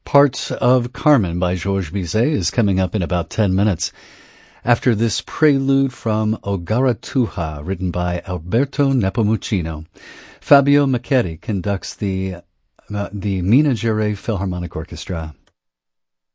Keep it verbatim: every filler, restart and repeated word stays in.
Parts of Carmen by Georges Bizet is coming up in about ten minutes. After this prelude from O Garatuja, written by Alberto Nepomuceno, Fabio Macchetti conducts the, uh, the Minas Gerais Philharmonic Orchestra.